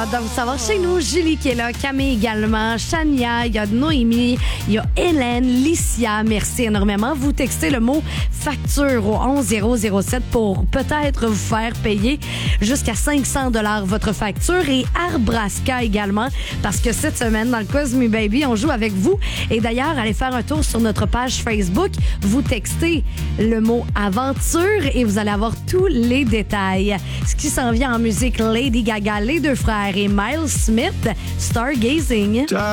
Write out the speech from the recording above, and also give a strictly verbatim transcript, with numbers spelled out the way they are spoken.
hâte de vous savoir chez nous. Julie qui est là, Camille également, Chania, il y a Noémie, il y a Hélène, Licia. Merci énormément. Vous textez le mot facture au onze zéro zéro sept pour peut-être vous faire payer jusqu'à cinq cents dollars votre facture. Et Arbraska également, parce que cette semaine, dans le Quiz Me Baby, on joue avec vous. Et d'ailleurs, allez faire un tour sur notre page Facebook. Vous textez le mot aventure et vous allez avoir tous les détails. Ce qui s'en vient en musique, Lady Gaga, les deux frères et Miles Smith, Stargazing. Ciao.